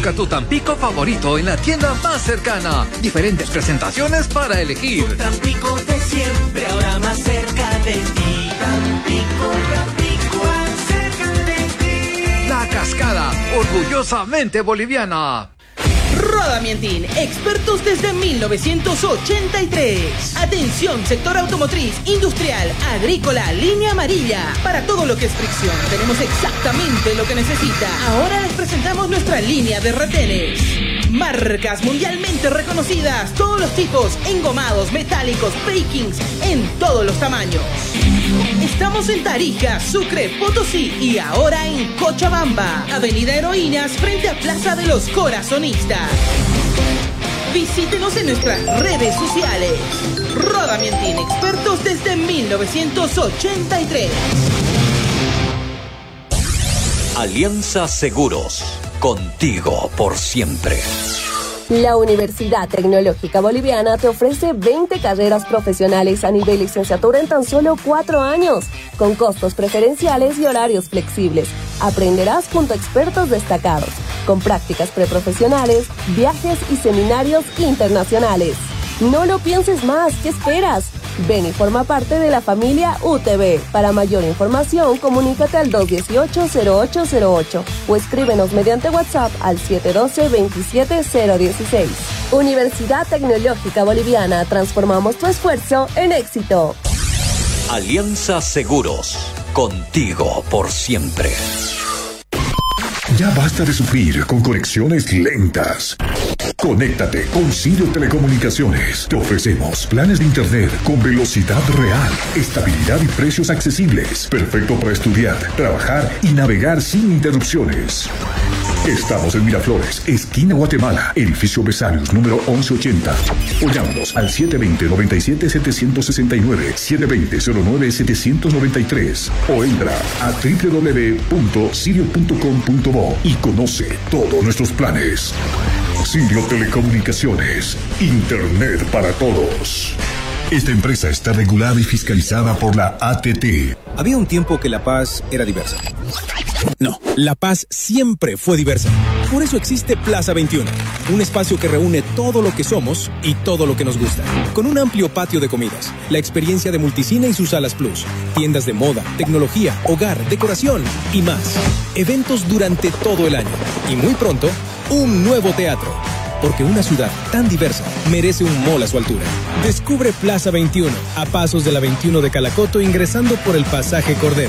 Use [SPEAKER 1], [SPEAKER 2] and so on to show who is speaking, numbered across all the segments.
[SPEAKER 1] Busca tu Tampico favorito en la tienda más cercana. Diferentes presentaciones para elegir.
[SPEAKER 2] Tu Tampico de siempre, ahora más cerca de ti. Tampico, Tampico, más cerca de ti.
[SPEAKER 1] La Cascada, orgullosamente boliviana.
[SPEAKER 3] Roda Mientín, expertos desde 1983. Atención, sector automotriz, industrial, agrícola, línea amarilla. Para todo lo que es fricción, tenemos exactamente lo que necesita. Ahora les presentamos nuestra línea de retenes. Marcas mundialmente reconocidas, todos los tipos, engomados, metálicos, bakings, en todos los tamaños. Estamos en Tarija, Sucre, Potosí y ahora en Cochabamba, Avenida Heroínas, frente a Plaza de los Corazonistas. Visítenos en nuestras redes sociales. Roda Mientín, expertos desde 1983.
[SPEAKER 4] Alianza Seguros, contigo por siempre.
[SPEAKER 5] La Universidad Tecnológica Boliviana te ofrece 20 carreras profesionales a nivel licenciatura en tan solo 4 años, con costos preferenciales y horarios flexibles. Aprenderás junto a expertos destacados, con prácticas preprofesionales, viajes y seminarios internacionales. No lo pienses más, ¿qué esperas? Ven y forma parte de la familia UTB. Para mayor información, comunícate al 218-0808 o escríbenos mediante WhatsApp al 712-27016. Universidad Tecnológica Boliviana, transformamos tu esfuerzo en éxito.
[SPEAKER 4] Alianza Seguros, contigo por siempre.
[SPEAKER 6] Ya basta de sufrir con conexiones lentas. Conéctate con Sirio Telecomunicaciones. Te ofrecemos planes de internet con velocidad real, estabilidad y precios accesibles. Perfecto para estudiar, trabajar y navegar sin interrupciones. Estamos en Miraflores, esquina Guatemala, edificio Besarios, número 1180. O llámanos al 720-97-769, 720-09-793. O entra a www.sirio.com.bo y conoce todos nuestros planes. Sirio Telecomunicaciones, Internet para todos. Esta empresa está regulada y fiscalizada por la ATT.
[SPEAKER 7] Había un tiempo que La Paz era diversa. No, La Paz siempre fue diversa. Por eso existe Plaza 21, un espacio que reúne todo lo que somos y todo lo que nos gusta. Con un amplio patio de comidas, la experiencia de Multicine y sus salas Plus, tiendas de moda, tecnología, hogar, decoración y más. Eventos durante todo el año. Y muy pronto, un nuevo teatro. Porque una ciudad tan diversa merece un mall a su altura. Descubre Plaza 21, a pasos de la 21 de Calacoto, ingresando por el pasaje Cordero.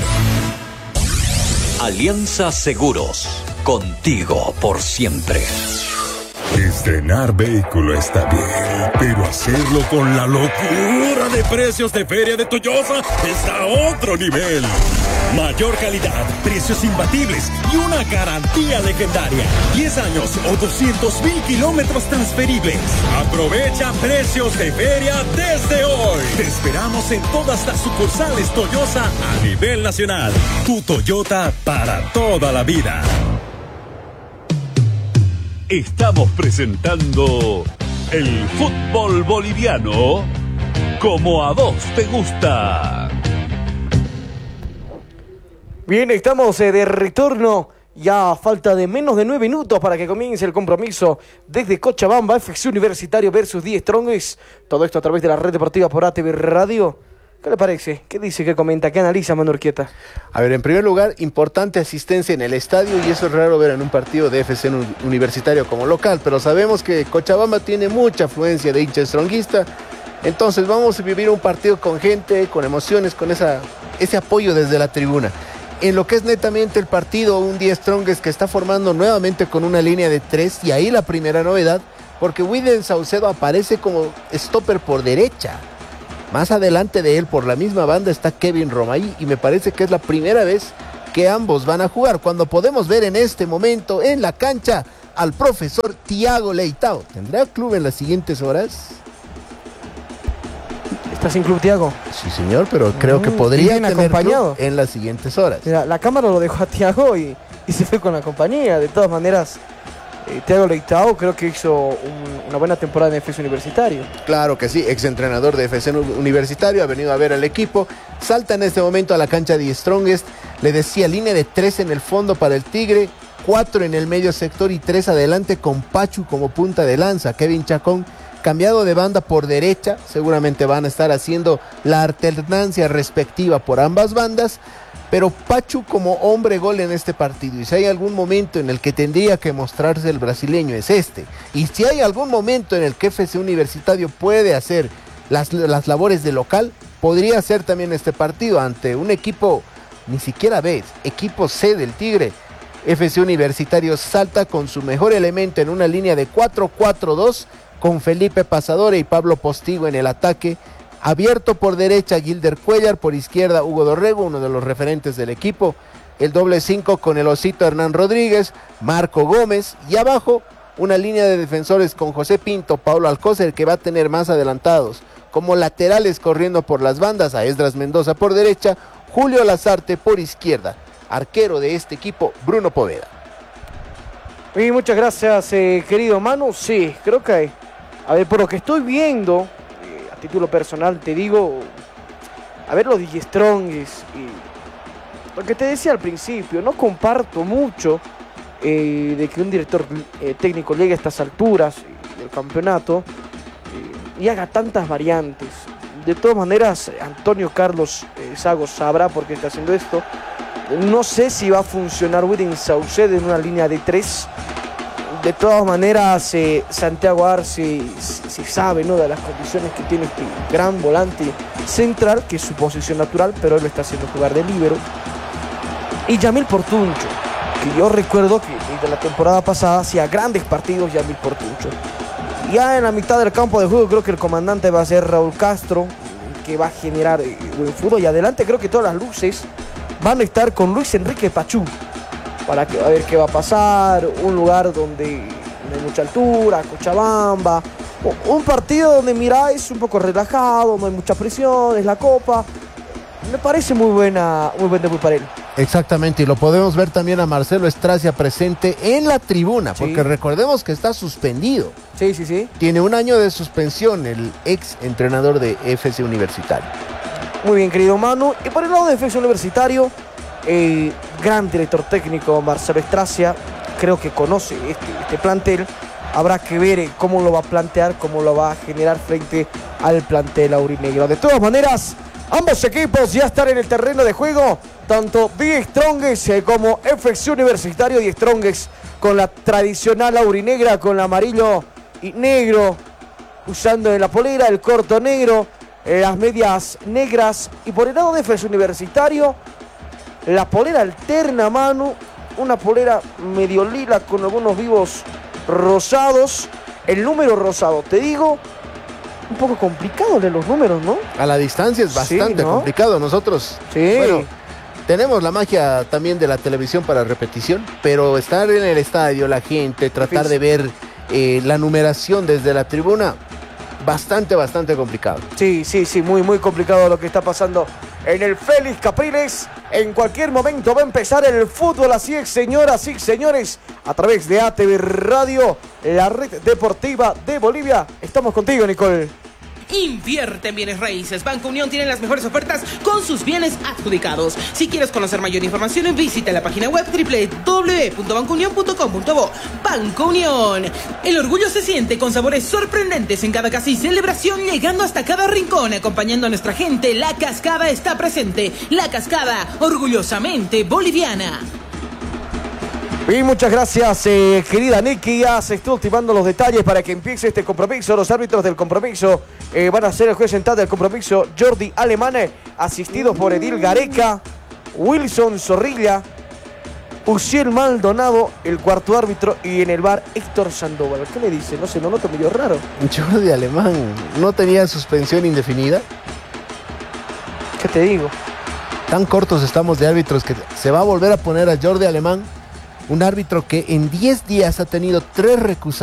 [SPEAKER 4] Alianza Seguros, contigo por siempre.
[SPEAKER 8] Estrenar vehículo está bien, pero hacerlo con la locura de precios de Feria de Toyosa está a otro nivel. Mayor calidad, precios imbatibles y una garantía legendaria. 10 años o 200,000 kilómetros transferibles. Aprovecha precios de feria desde hoy. Te esperamos en todas las sucursales Toyosa a nivel nacional. Tu Toyota para toda la vida.
[SPEAKER 9] Estamos presentando el fútbol boliviano como a vos te gusta.
[SPEAKER 10] Bien, estamos de retorno. Ya a falta de menos de 9 minutos para que comience el compromiso desde Cochabamba, FC Universitario versus The Strongest. Todo esto a través de la red deportiva por ATV Radio. ¿Qué le parece? ¿Qué dice? ¿Qué comenta? ¿Qué analiza, Manu Urquieta?
[SPEAKER 11] A ver, en primer lugar, importante asistencia en el estadio y eso es raro ver en un partido de FC Universitario como local, pero sabemos que Cochabamba tiene mucha afluencia de hincha stronguista, entonces vamos a vivir un partido con gente, con emociones, con ese apoyo desde la tribuna. En lo que es netamente el partido, un The Strongest que está formando nuevamente con una línea de 3 y ahí la primera novedad, porque William Saucedo aparece como stopper por derecha. Más adelante de él, por la misma banda, está Kevin Romay y me parece que es la primera vez que ambos van a jugar, cuando podemos ver en este momento en la cancha al profesor Thiago Leitao. ¿Tendrá club en las siguientes horas?
[SPEAKER 10] ¿Está sin club, Thiago?
[SPEAKER 11] Sí, señor, pero creo que podría tener
[SPEAKER 10] acompañado
[SPEAKER 11] club en las siguientes horas.
[SPEAKER 10] Mira, la cámara lo dejó a Thiago y se fue con la compañía. De todas maneras, Thiago Leitao creo que hizo una buena temporada en FC Universitario.
[SPEAKER 11] Claro que sí, exentrenador de FC Universitario, ha venido a ver al equipo. Salta en este momento a la cancha de Strongest. Le decía, línea de 3 en el fondo para el Tigre. 4 en el medio sector y 3 adelante con Pachu como punta de lanza. Kevin Chacón cambiado de banda por derecha, seguramente van a estar haciendo la alternancia respectiva por ambas bandas, pero Pachu como hombre gol en este partido, y si hay algún momento en el que tendría que mostrarse el brasileño es este, y si hay algún momento en el que FC Universitario puede hacer las labores de local, podría ser también este partido ante un equipo, ni siquiera B, equipo C del Tigre. FC Universitario salta con su mejor elemento en una línea de 4-4-2, con Felipe Pasadore y Pablo Postigo en el ataque, abierto por derecha Gilder Cuellar, por izquierda Hugo Dorrego, uno de los referentes del equipo, el doble 5 con el osito Hernán Rodríguez, Marco Gómez, y abajo una línea de defensores con José Pinto, Paulo Alcócer, que va a tener más adelantados como laterales corriendo por las bandas a Esdras Mendoza por derecha, Julio Lazarte por izquierda, arquero de este equipo Bruno Poveda.
[SPEAKER 10] Y muchas gracias, querido Manu. Sí, creo que, a ver, por lo que estoy viendo, a título personal te digo, a ver los DJ Strongest, lo que te decía al principio, no comparto mucho de que un director técnico llegue a estas alturas del campeonato y haga tantas variantes. De todas maneras, Antonio Carlos Sago sabrá por qué está haciendo esto. No sé si va a funcionar William Saucedo en una línea de 3. De todas maneras, Santiago Arce se sabe, ¿no?, de las condiciones que tiene este gran volante central, que es su posición natural, pero él lo está haciendo jugar de líbero. Y Yamil Portuncho, que yo recuerdo que desde la temporada pasada hacía grandes partidos Yamil Portuncho. Ya en la mitad del campo de juego creo que el comandante va a ser Raúl Castro, que va a generar buen fútbol. Y adelante creo que todas las luces van a estar con Luis Enrique Pachú, para que, a ver qué va a pasar. Un lugar donde no hay mucha altura, Cochabamba. Un partido donde, mira, es un poco relajado, no hay mucha presión, es la Copa. Me parece muy buen debut para él.
[SPEAKER 11] Exactamente, y lo podemos ver también a Marcelo Estracia presente en la tribuna, porque recordemos que está suspendido.
[SPEAKER 10] Sí.
[SPEAKER 11] Tiene 1 año de suspensión el ex entrenador de FC Universitario.
[SPEAKER 10] Muy bien, querido Manu. Y por el lado de FC Universitario, gran director técnico Marcelo Estracia, creo que conoce este plantel. Habrá que ver cómo lo va a plantear, cómo lo va a generar frente al plantel aurinegro. De todas maneras, ambos equipos ya están en el terreno de juego, tanto The Strongest como FC Universitario. The Strongest con la tradicional aurinegra, con el amarillo y negro, usando en la polera el corto negro, las medias negras. Y por el lado de FC Universitario, la polera alterna, Manu, una polera medio lila con algunos vivos rosados. El número rosado, te digo, un poco complicado de los números, ¿no?
[SPEAKER 11] A la distancia es bastante complicado. Nosotros, bueno, tenemos la magia también de la televisión para repetición, pero estar en el estadio, la gente, tratar de ver la numeración desde la tribuna, bastante complicado.
[SPEAKER 10] Sí, muy complicado lo que está pasando en el Félix Capriles. En cualquier momento va a empezar el fútbol, así es, señoras y señores, a través de ATV Radio, la red deportiva de Bolivia. Estamos contigo, Nicole.
[SPEAKER 3] Invierte en bienes raíces. Banco Unión tiene las mejores ofertas con sus bienes adjudicados. Si quieres conocer mayor información, visita la página web www.bancounion.com.bo. Banco Unión. El orgullo se siente con sabores sorprendentes en cada casa y celebración, llegando hasta cada rincón, acompañando a nuestra gente. La Cascada está presente. La Cascada, orgullosamente boliviana.
[SPEAKER 10] Y muchas gracias, querida Nicky. Ya se está ultimando los detalles para que empiece este compromiso. Los árbitros del compromiso van a ser el juez central del compromiso, Jordi Alemán, asistidos por Edil Gareca, Wilson Zorrilla, Uciel Maldonado, el cuarto árbitro, y en el VAR Héctor Sandoval. ¿Qué me dice? No sé, no noto medio raro.
[SPEAKER 11] Jordi Alemán, ¿no tenía suspensión indefinida?
[SPEAKER 10] ¿Qué te digo?
[SPEAKER 11] Tan cortos estamos de árbitros que se va a volver a poner a Jordi Alemán, un árbitro que en 10 días ha tenido 3 recusaciones.